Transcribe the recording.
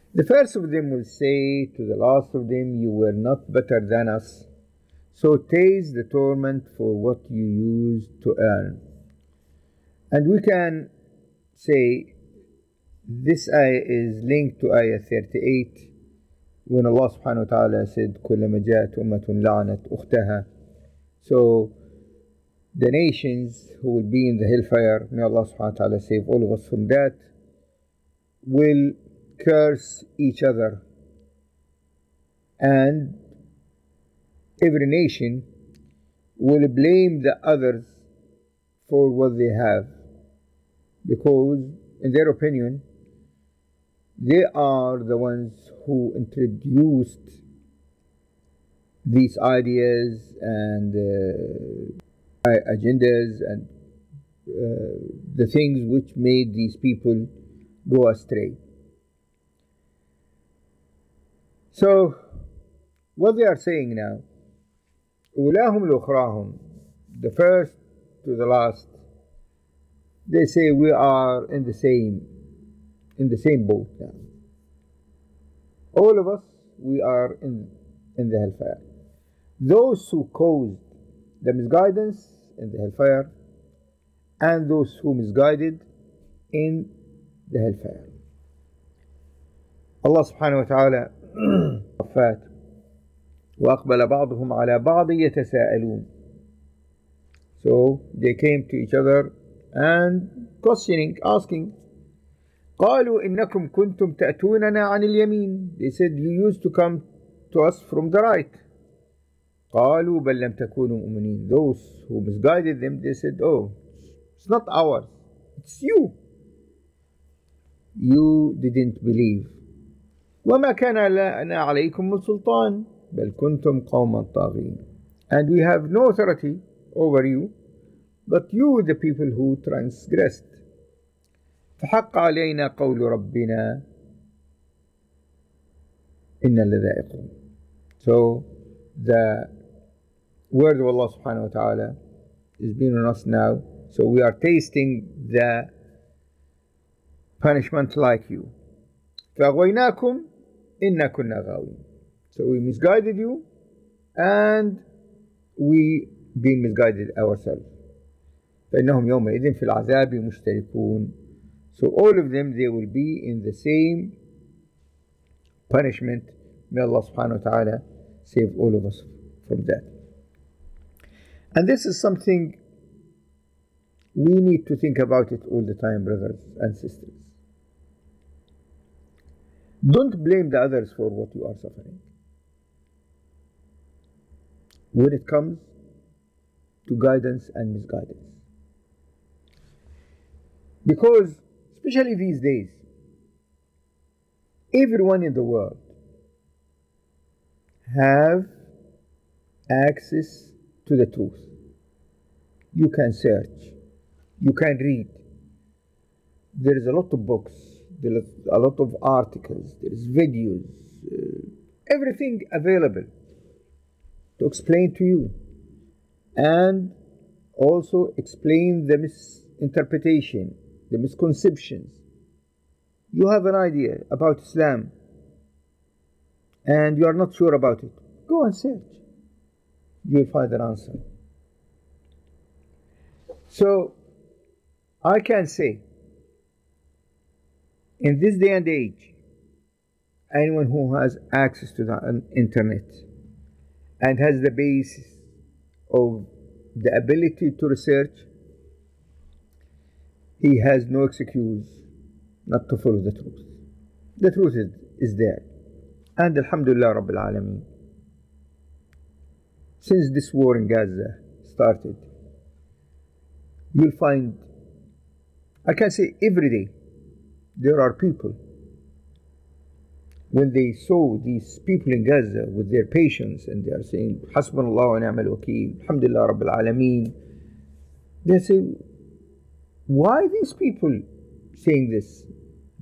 The first of them will say to the last of them, "You were not better than us, so taste the torment for what you used to earn." And we can say this ayah is linked to ayah 38 when Allah subhanahu wa ta'ala said كلما جاءت أمة لعنت أختها. So the nations who will be in the hellfire, may Allah subhanahu wa ta'ala save all of us from that, will curse each other, and every nation will blame the others for what they have, because in their opinion they are the ones who introduced these ideas and agendas and the things which made these people go astray. So what they are saying now, أولاهم لأخراهم, the first to the last, they say we are in the same boat now. All of us, we are in the hellfire. Those who caused the misguidance in the hellfire, and those who misguided in the hellfire. Allah subhanahu wa ta'ala وفات وأقبل بعضهم على بعض يتساءلون. So they came to each other and questioning, asking, قالوا إنكم كنتم تأتوننا عن اليمين. They said, you used to come to us from the right. قالوا بل لم تكونوا مؤمنين. Those who misguided them, they said, oh, it's not ours, it's you. You didn't believe. وما كان لنا عليكم من سلطان بل كنتم قوما طاغين. And we have no authority over you, but you, the people who transgressed. فحق علينا قول ربنا إنا لذائقون. So the word of Allah subhanahu wa ta'ala is being on us now, so we are tasting the punishment like you. فأغويناكم إنا كنا غاوين. So we misguided you and we been misguided ourselves. فإنهم يومئذ في العذاب مشتركون. So all of them, they will be in the same punishment. May Allah subhanahu wa ta'ala save all of us from that. And this is something we need to think about it all the time, brothers and sisters. Don't blame the others for what you are suffering. When it comes to guidance and misguidance. Because, especially these days, everyone in the world have access to the truth. You can search, you can read. There is a lot of books, there is a lot of articles, there is videos, everything available to explain to you, and also explain the misinterpretation, the misconceptions. You have an idea about Islam and you are not sure about it. Go and search. You will find an answer. So I can say, in this day and age, anyone who has access to the internet and has the basis of the ability to research, he has no excuse not to follow the truth. The truth is there. And Alhamdulillah Rabbil Alameen, since this war in Gaza started, you'll find, I can say every day, there are people, when they saw these people in Gaza with their patients and they are saying, Hasbunallah wa ni'mal wakeel, Alhamdulillah Rabbil Alameen, they say, why these people saying this?